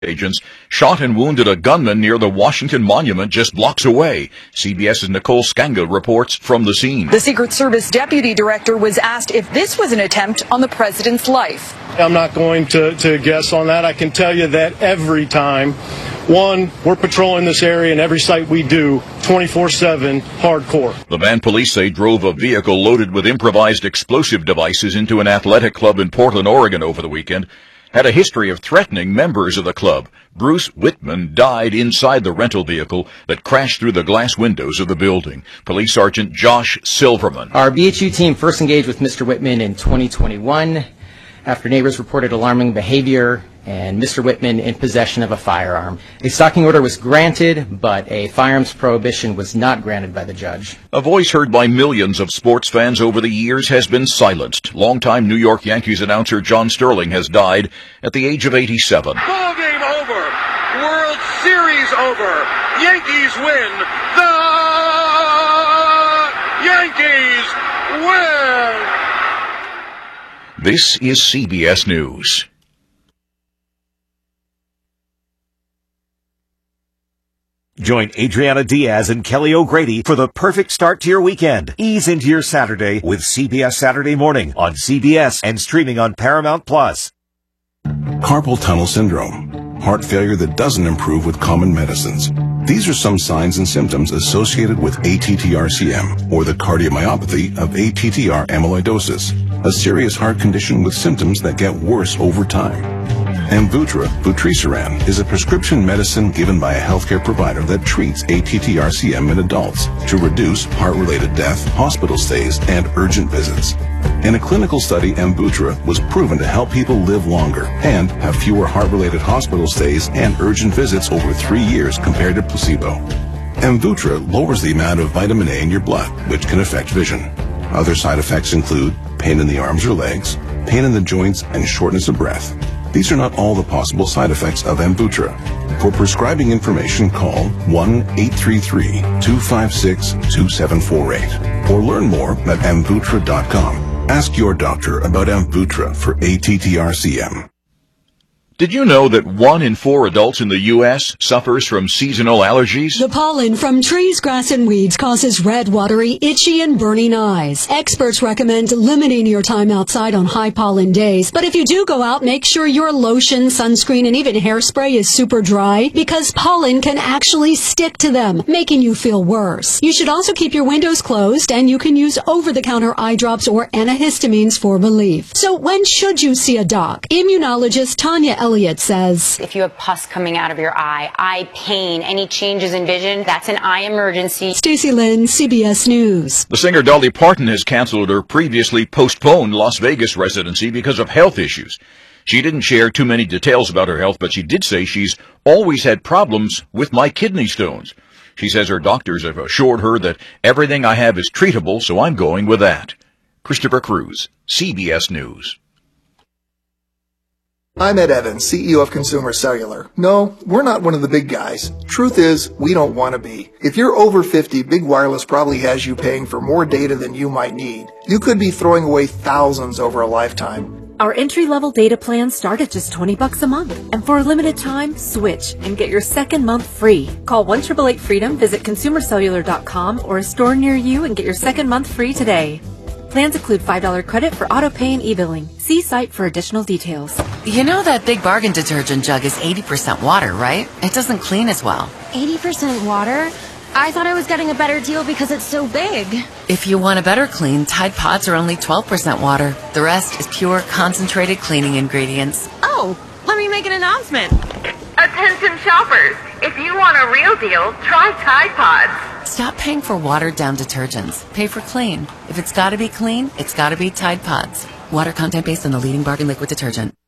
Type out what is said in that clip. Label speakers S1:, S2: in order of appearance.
S1: Agents shot and wounded a gunman near the Washington Monument just blocks away. CBS's Nicole Skanga reports from the scene.
S2: The Secret Service deputy director was asked if this was an attempt on the president's life.
S3: I'm not going to guess on that. I can tell you that every time, we're patrolling this area, and every site we do, 24/7, hardcore.
S1: The van police say drove a vehicle loaded with improvised explosive devices into an athletic club in Portland, Oregon over the weekend. Had a history of threatening members of the club. Bruce Whitman died inside the rental vehicle that crashed through the glass windows of the building. Police Sergeant Josh Silverman.
S4: Our BHU team first engaged with Mr. Whitman in 2021 after neighbors reported alarming behavior and Mr. Whitman in possession of a firearm. A stalking order was granted, but a firearms prohibition was not granted by the judge.
S1: A voice heard by millions of sports fans over the years has been silenced. Longtime New York Yankees announcer John Sterling has died at the age of 87.
S5: Ball game over. World Series over. Yankees win. The Yankees win.
S1: This is CBS News.
S6: Join Adriana Diaz and Kelly O'Grady for the perfect start to your weekend. Ease into your Saturday with CBS Saturday Morning on CBS and streaming on Paramount+.
S7: Carpal tunnel syndrome, heart failure that doesn't improve with common medicines. These are some signs and symptoms associated with ATTR-CM, or the cardiomyopathy of ATTR amyloidosis, a serious heart condition with symptoms that get worse over time. Amvuttra, vutrisiran, is a prescription medicine given by a healthcare provider that treats ATTR-CM in adults to reduce heart-related death, hospital stays, and urgent visits. In a clinical study, Amvuttra was proven to help people live longer and have fewer heart-related hospital stays and urgent visits over 3 years compared to placebo. Amvuttra lowers the amount of vitamin A in your blood, which can affect vision. Other side effects include pain in the arms or legs, pain in the joints, and shortness of breath. These are not all the possible side effects of Amvuttra. For prescribing information, call 1-833-256-2748 or learn more at Amvuttra.com. Ask your doctor about Amvuttra for ATTR-CM.
S1: Did you know that 1 in 4 adults in the U.S. suffers from seasonal allergies?
S8: The pollen from trees, grass, and weeds causes red, watery, itchy, and burning eyes. Experts recommend limiting your time outside on high pollen days. But if you do go out, make sure your lotion, sunscreen, and even hairspray is super dry because pollen can actually stick to them, making you feel worse. You should also keep your windows closed, and you can use over-the-counter eye drops or antihistamines for relief. So when should you see a doc? Immunologist Tanya Elliott says,
S9: if you have pus coming out of your eye pain, any changes in vision, that's an eye emergency.
S8: Stacey Lynn, CBS News.
S1: The singer Dolly Parton has canceled her previously postponed Las Vegas residency because of health issues. She didn't share too many details about her health, but she did say she's always had problems with my kidney stones. She says her doctors have assured her that everything I have is treatable, so I'm going with that. Christopher Cruz, CBS News.
S10: I'm Ed Evans, CEO of Consumer Cellular. No, we're not one of the big guys. Truth is, we don't want to be. If you're over 50, Big Wireless probably has you paying for more data than you might need. You could be throwing away thousands over a lifetime.
S11: Our entry-level data plans start at just $20 a month. And for a limited time, switch and get your second month free. Call 1-888-FREEDOM, visit consumercellular.com or a store near you and get your second month free today. Plans include $5 credit for auto pay and e-billing. See site for additional details.
S12: You know that Big Bargain detergent jug is 80% water, right? It doesn't clean as well.
S13: 80% water? I thought I was getting a better deal because it's so big.
S12: If you want a better clean, Tide Pods are only 12% water. The rest is pure, concentrated cleaning ingredients.
S13: Oh, let me make an announcement.
S14: Attention shoppers, if you want a real deal, try Tide Pods.
S12: Stop paying for watered-down detergents. Pay for clean. If it's gotta be clean, it's gotta be Tide Pods. Water content based on the leading bargain liquid detergent.